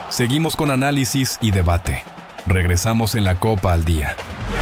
Seguimos con análisis y debate. Regresamos en la Copa al Día.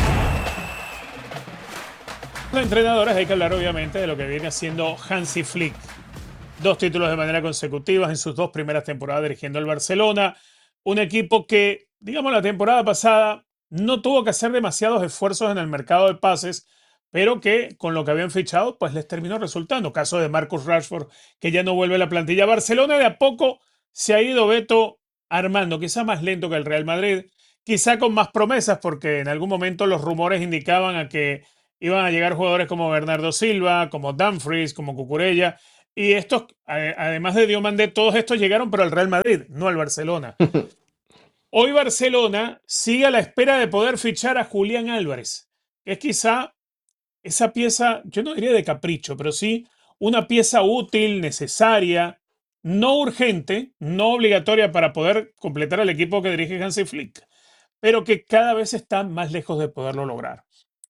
Los entrenadores, hay que hablar obviamente de lo que viene haciendo Hansi Flick. 2 títulos de manera consecutiva en sus 2 primeras temporadas dirigiendo al Barcelona. Un equipo que, digamos, la temporada pasada no tuvo que hacer demasiados esfuerzos en el mercado de pases, pero que con lo que habían fichado, pues les terminó resultando. Caso de Marcus Rashford, que ya no vuelve a la plantilla. Barcelona de a poco se ha ido, Beto, armando, quizá más lento que el Real Madrid, quizá con más promesas, porque en algún momento los rumores indicaban a que iban a llegar jugadores como Bernardo Silva, como Dumfries, como Cucurella, y estos, además de Diomandé, todos estos llegaron, pero al Real Madrid, no al Barcelona. Hoy Barcelona sigue a la espera de poder fichar a Julián Álvarez, que es quizá esa pieza, yo no diría de capricho, pero sí una pieza útil, necesaria, no urgente, no obligatoria para poder completar el equipo que dirige Hansi Flick, pero que cada vez está más lejos de poderlo lograr.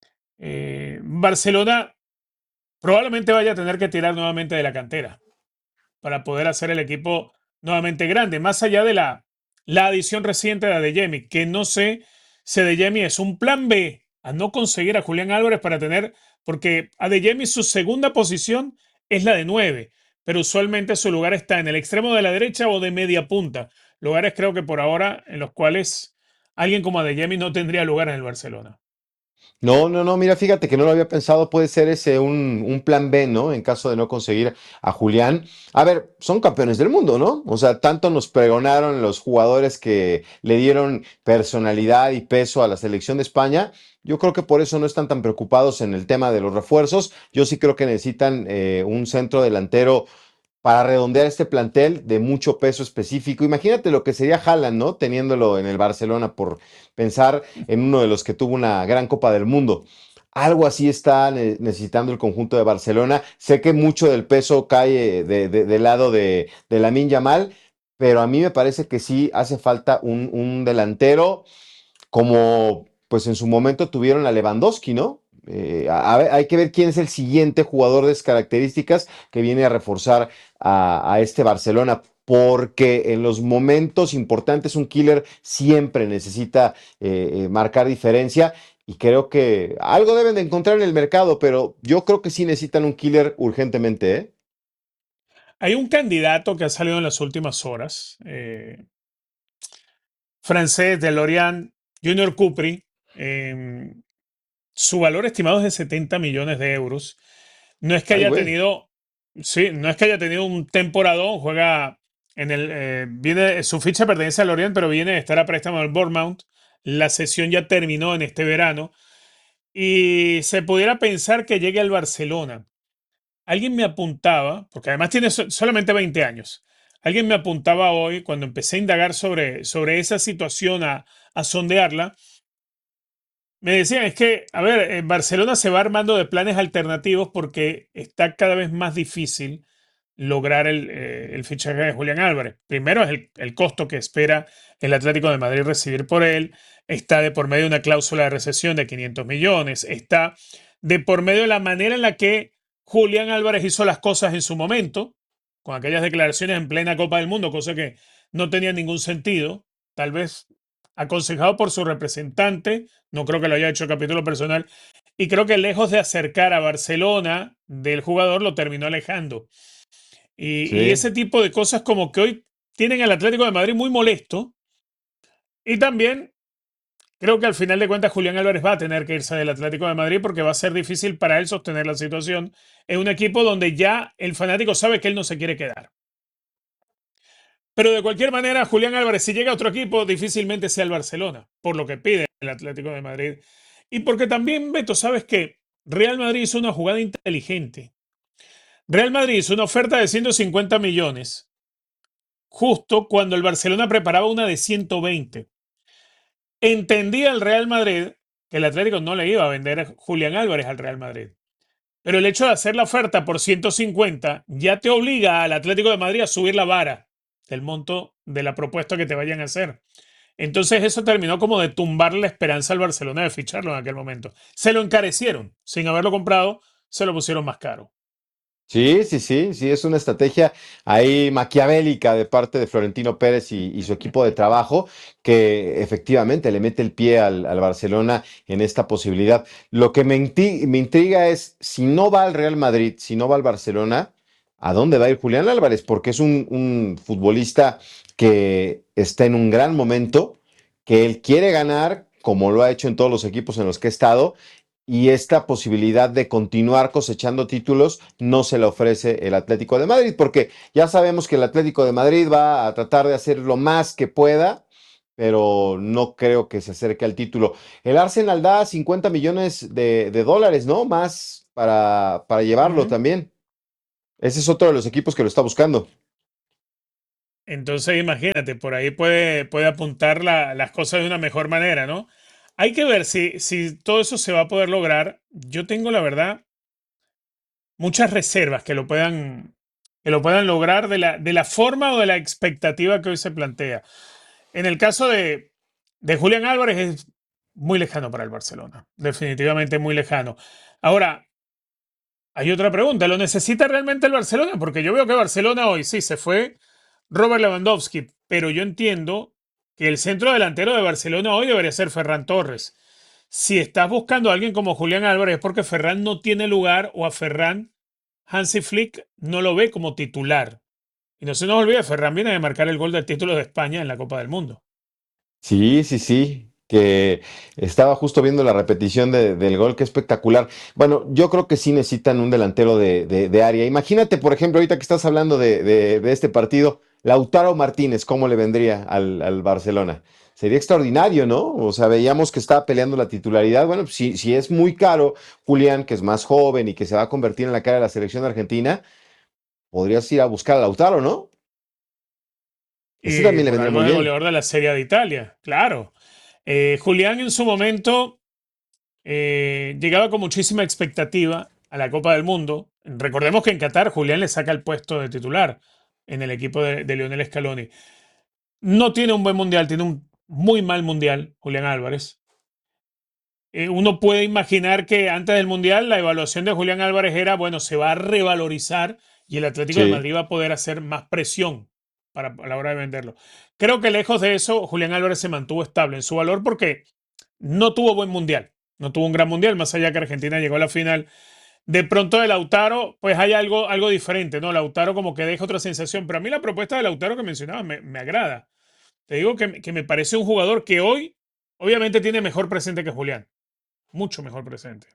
Barcelona probablemente vaya a tener que tirar nuevamente de la cantera para poder hacer el equipo nuevamente grande, más allá de la adición reciente de Adeyemi, que no sé si Adeyemi es un plan B a no conseguir a Julián Álvarez para tener, porque Adeyemi su segunda posición es la de 9, pero usualmente su lugar está en el extremo de la derecha o de media punta, lugares creo que por ahora en los cuales alguien como Adeyemi no tendría lugar en el Barcelona. No, mira, fíjate que no lo había pensado, puede ser ese un plan B, ¿no? En caso de no conseguir a Julián. A ver, son campeones del mundo, ¿no? O sea, tanto nos pregonaron los jugadores que le dieron personalidad y peso a la selección de España. Yo creo que por eso no están tan preocupados en el tema de los refuerzos. Yo sí creo que necesitan un centro delantero para redondear este plantel de mucho peso específico. Imagínate lo que sería Haaland, ¿no? Teniéndolo en el Barcelona por pensar en uno de los que tuvo una gran Copa del Mundo. Algo así está necesitando el conjunto de Barcelona. Sé que mucho del peso cae del lado de Lamine Yamal, pero a mí me parece que sí hace falta un delantero como pues en su momento tuvieron a Lewandowski, ¿no? Hay que ver quién es el siguiente jugador de esas características que viene a reforzar a este Barcelona, porque en los momentos importantes un killer siempre necesita marcar diferencia y creo que algo deben de encontrar en el mercado, pero yo creo que sí necesitan un killer urgentemente, ¿eh? Hay un candidato que ha salido en las últimas horas, francés de Lorient, Junior Cupri. eh, Su valor estimado es de 70 millones de euros. No es que Ay, haya güey. tenido, sí, no es que haya tenido un temporadón, juega en el, viene, su ficha pertenece al Lorient, pero viene de estar a préstamo del Bournemouth. La sesión ya terminó en este verano y se pudiera pensar que llegue al Barcelona. Alguien me apuntaba, porque además tiene solamente 20 años, alguien me apuntaba hoy cuando empecé a indagar sobre esa situación, a sondearla. Me decían, es que, a ver, en Barcelona se va armando de planes alternativos porque está cada vez más difícil lograr el fichaje de Julián Álvarez. Primero es el costo que espera el Atlético de Madrid recibir por él, está de por medio de una cláusula de recesión de 500 millones, está de por medio de la manera en la que Julián Álvarez hizo las cosas en su momento, con aquellas declaraciones en plena Copa del Mundo, cosa que no tenía ningún sentido, tal vez aconsejado por su representante, no creo que lo haya hecho a capítulo personal, y creo que lejos de acercar a Barcelona del jugador, lo terminó alejando. Y Sí. ese tipo de cosas como que hoy tienen al Atlético de Madrid muy molesto, y también creo que al final de cuentas Julián Álvarez va a tener que irse del Atlético de Madrid porque va a ser difícil para él sostener la situación en un equipo donde ya el fanático sabe que él no se quiere quedar. Pero de cualquier manera, Julián Álvarez, si llega a otro equipo, difícilmente sea el Barcelona, por lo que pide el Atlético de Madrid. Y porque también, Beto, sabes que Real Madrid hizo una jugada inteligente. Real Madrid hizo una oferta de 150 millones, justo cuando el Barcelona preparaba una de 120. Entendía el Real Madrid que el Atlético no le iba a vender a Julián Álvarez al Real Madrid. Pero el hecho de hacer la oferta por 150 ya te obliga al Atlético de Madrid a subir la vara del monto de la propuesta que te vayan a hacer. Entonces eso terminó como de tumbar la esperanza al Barcelona de ficharlo en aquel momento. Se lo encarecieron, sin haberlo comprado, se lo pusieron más caro. Sí, sí, sí, sí, es una estrategia ahí maquiavélica de parte de Florentino Pérez y su equipo de trabajo que efectivamente le mete el pie al Barcelona en esta posibilidad. Lo que me intriga es, si no va al Real Madrid, si no va al Barcelona, ¿a dónde va a ir Julián Álvarez? Porque es un futbolista que está en un gran momento, que él quiere ganar, como lo ha hecho en todos los equipos en los que ha estado, y esta posibilidad de continuar cosechando títulos no se la ofrece el Atlético de Madrid, porque ya sabemos que el Atlético de Madrid va a tratar de hacer lo más que pueda, pero no creo que se acerque al título. El Arsenal da 50 millones de dólares, ¿no? Más para llevarlo Ujú. también. Ese es otro de los equipos que lo está buscando. Entonces, imagínate, por ahí puede apuntar las cosas de una mejor manera, ¿no? Hay que ver si todo eso se va a poder lograr. Yo tengo, la verdad, muchas reservas que lo puedan lograr de la forma o de la expectativa que hoy se plantea. En el caso de Julián Álvarez es muy lejano para el Barcelona, definitivamente muy lejano. Ahora, hay otra pregunta, ¿lo necesita realmente el Barcelona? Porque yo veo que Barcelona hoy sí se fue Robert Lewandowski, pero yo entiendo que el centro delantero de Barcelona hoy debería ser Ferran Torres. Si estás buscando a alguien como Julián Álvarez es porque Ferran no tiene lugar o a Ferran Hansi Flick no lo ve como titular. Y no se nos olvide, Ferran viene de marcar el gol del título de España en la Copa del Mundo. Sí, sí, sí, que estaba justo viendo la repetición del gol, qué espectacular. Bueno, yo creo que sí necesitan un delantero de área. Imagínate, por ejemplo, ahorita que estás hablando de este partido, Lautaro Martínez, ¿cómo le vendría al Barcelona? Sería extraordinario, ¿no? O sea, veíamos que estaba peleando la titularidad. Bueno, pues, si es muy caro, Julián, que es más joven y que se va a convertir en la cara de la selección argentina, podrías ir a buscar a Lautaro, ¿no? Ese Y también le por vendría algo muy es el bien. goleador de la Serie de Italia, claro. Julián en su momento llegaba con muchísima expectativa a la Copa del Mundo. Recordemos que en Qatar Julián le saca el puesto de titular en el equipo de Lionel Scaloni. No tiene un buen mundial, tiene un muy mal mundial, Julián Álvarez. Uno puede imaginar que antes del mundial la evaluación de Julián Álvarez era, bueno, se va a revalorizar y el Atlético de Sí. Madrid va a poder hacer más presión a la hora de venderlo. Creo que lejos de eso, Julián Álvarez se mantuvo estable en su valor porque no tuvo buen mundial, no tuvo un gran mundial, más allá que Argentina llegó a la final. De pronto de Lautaro, pues hay algo diferente, ¿no? Lautaro como que deja otra sensación, pero a mí la propuesta de Lautaro que mencionaba me agrada. Te digo que me parece un jugador que hoy obviamente tiene mejor presente que Julián, mucho mejor presente.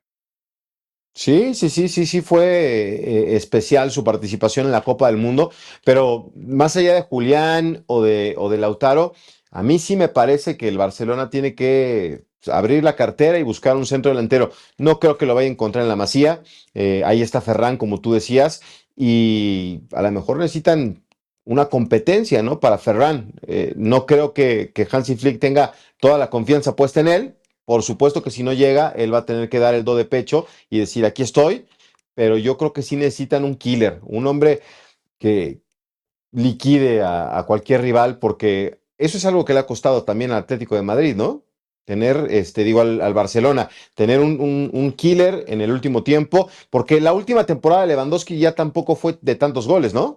Sí, sí, sí, sí, sí fue especial su participación en la Copa del Mundo, pero más allá de Julián o de Lautaro, a mí sí me parece que el Barcelona tiene que abrir la cartera y buscar un centro delantero. No creo que lo vaya a encontrar en la Masía, ahí está Ferran, como tú decías, y a lo mejor necesitan una competencia, ¿no? Para Ferran. No creo que Hansi Flick tenga toda la confianza puesta en él. Por supuesto que si no llega, él va a tener que dar el do de pecho y decir, aquí estoy, pero yo creo que sí necesitan un killer, un hombre que liquide a cualquier rival, porque eso es algo que le ha costado también al Atlético de Madrid, ¿no? Tener, digo, al Barcelona, tener un killer en el último tiempo, porque la última temporada de Lewandowski ya tampoco fue de tantos goles, ¿no?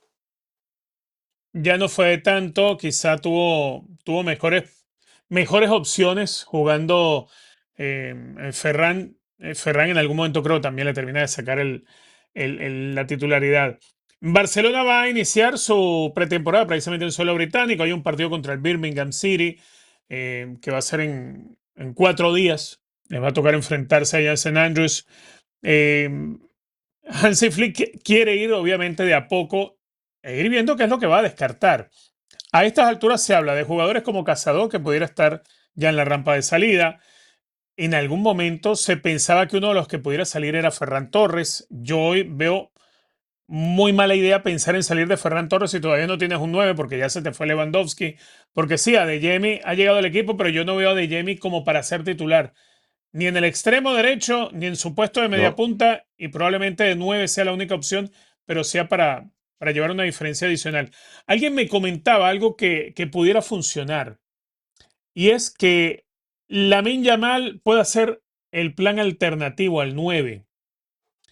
Ya no fue de tanto, quizá tuvo mejores opciones jugando Ferran. Ferran en algún momento creo también le termina de sacar la titularidad. Barcelona va a iniciar su pretemporada precisamente en suelo británico. Hay un partido contra el Birmingham City que va a ser en 4 días. Les va a tocar enfrentarse allá en St. Andrews. Eh, Hansi Flick quiere ir obviamente de a poco e ir viendo qué es lo que va a descartar. A estas alturas se habla de jugadores como Cazador que pudiera estar ya en la rampa de salida. En algún momento se pensaba que uno de los que pudiera salir era Ferran Torres. Yo hoy veo muy mala idea pensar en salir de Ferran Torres si todavía no tienes un 9 porque ya se te fue Lewandowski. Porque sí, Adeyemi ha llegado al equipo, pero yo no veo a Adeyemi como para ser titular ni en el extremo derecho, ni en su puesto de media No. punta, y probablemente de 9 sea la única opción, pero sea para llevar una diferencia adicional. Alguien me comentaba algo que pudiera funcionar, y es que Lamine Yamal pueda ser el plan alternativo al 9.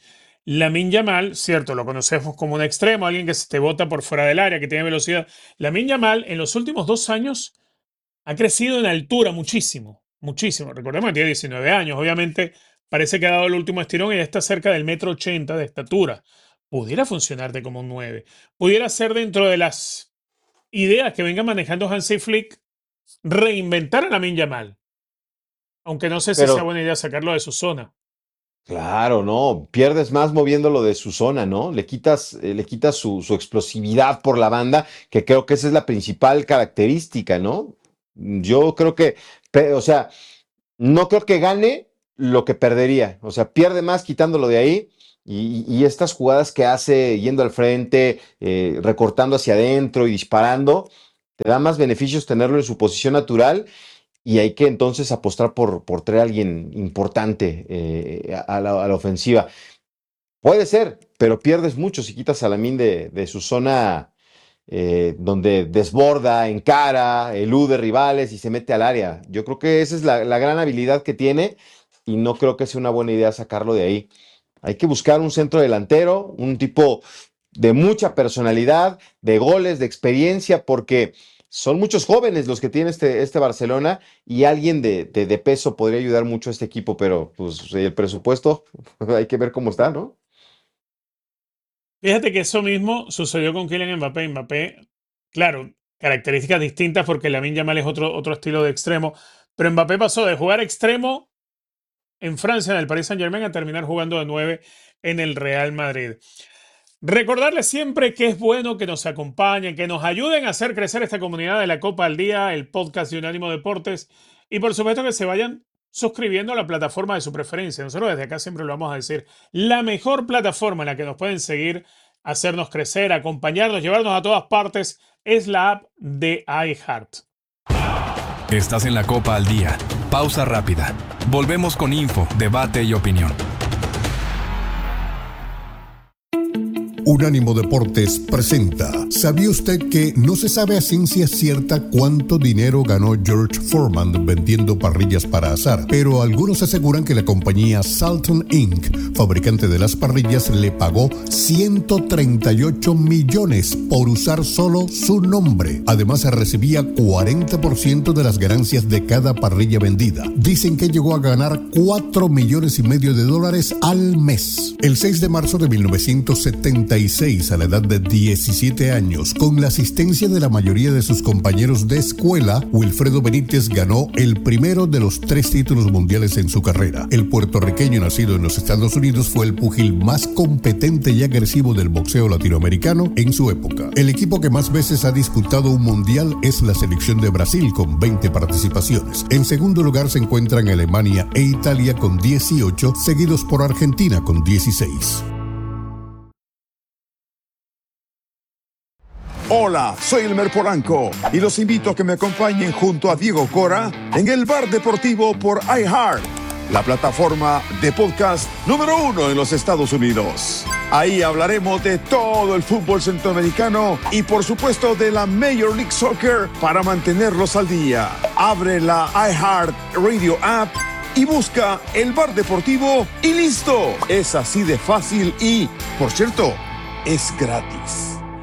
Lamine Yamal, cierto, lo conocemos como un extremo, alguien que se te bota por fuera del área, que tiene velocidad. Lamine Yamal en los últimos 2 años ha crecido en altura muchísimo, muchísimo. Recordemos que tiene 19 años, obviamente parece que ha dado el último estirón y ya está cerca del 1,80 m de estatura. Pudiera funcionarte como un 9. Pudiera ser dentro de las ideas que venga manejando Hansi Flick, reinventar a Lamine Yamal. Aunque no sé si sea buena idea sacarlo de su zona. Claro, no, pierdes más moviéndolo de su zona, ¿no? Le quitas su explosividad por la banda, que creo que esa es la principal característica, ¿no? Yo creo que, o sea, no creo que gane lo que perdería. O sea, pierde más quitándolo de ahí. Y estas jugadas que hace yendo al frente, recortando hacia adentro y disparando, te da más beneficios tenerlo en su posición natural. Y hay que entonces apostar por traer a alguien importante a la ofensiva. Puede ser, pero pierdes mucho si quitas a Lamine de su zona donde desborda, encara, elude rivales y se mete al área. Yo creo que esa es la gran habilidad que tiene y no creo que sea una buena idea sacarlo de ahí. Hay que buscar un centro delantero, un tipo de mucha personalidad, de goles, de experiencia, porque son muchos jóvenes los que tiene este Barcelona y alguien de peso podría ayudar mucho a este equipo, pero pues el presupuesto hay que ver cómo está, ¿no? Fíjate que eso mismo sucedió con Kylian Mbappé. Mbappé, claro, características distintas porque Lamine Yamal es otro estilo de extremo, pero Mbappé pasó de jugar extremo en Francia, en el Paris Saint-Germain, a terminar jugando de 9 en el Real Madrid. Recordarles siempre que es bueno que nos acompañen, que nos ayuden a hacer crecer esta comunidad de la Copa al Día, el podcast de Unánimo Deportes, y por supuesto que se vayan suscribiendo a la plataforma de su preferencia. Nosotros desde acá siempre lo vamos a decir. La mejor plataforma en la que nos pueden seguir, hacernos crecer, acompañarnos, llevarnos a todas partes, es la app de iHeart. Estás en la Copa al Día. Pausa rápida. Volvemos con info, debate y opinión. Unánimo Deportes presenta. ¿Sabía usted que no se sabe a ciencia cierta cuánto dinero ganó George Foreman vendiendo parrillas para asar? Pero algunos aseguran que la compañía Salton Inc., fabricante de las parrillas, le pagó 138 millones por usar solo su nombre. Además, recibía 40% de las ganancias de cada parrilla vendida. Dicen que llegó a ganar $4,5 millones al mes. El 6 de marzo de 1976, a la edad de 17 años, con la asistencia de la mayoría de sus compañeros de escuela, Wilfredo Benítez ganó el primero de los 3 títulos mundiales en su carrera. El puertorriqueño nacido en los Estados Unidos fue el púgil más competente y agresivo del boxeo latinoamericano en su época. El equipo que más veces ha disputado un mundial es la selección de Brasil, con 20 participaciones. En segundo lugar se encuentran Alemania e Italia con 18, seguidos por Argentina con 16. Hola, soy Elmer Polanco y los invito a que me acompañen junto a Diego Cora en el Bar Deportivo por iHeart, la plataforma de podcast número 1 en los Estados Unidos. Ahí hablaremos de todo el fútbol centroamericano y por supuesto de la Major League Soccer para mantenerlos al día. Abre la iHeart Radio App y busca el Bar Deportivo y listo. Es así de fácil y, por cierto, es gratis.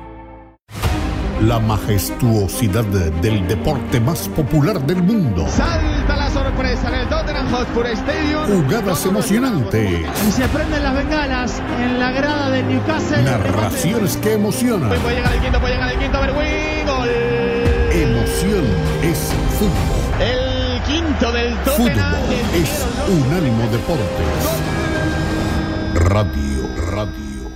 La majestuosidad del deporte más popular del mundo. Salta la sorpresa en el Tottenham Hotspur Stadium. Jugadas emocionantes. Y se prenden las bengalas en la grada del Newcastle. Narraciones que emocionan. Puede llegar el quinto, Berwin. Gol. Emoción es fútbol. El quinto del Tottenham. Fútbol es Unánimo Deportes. Radio.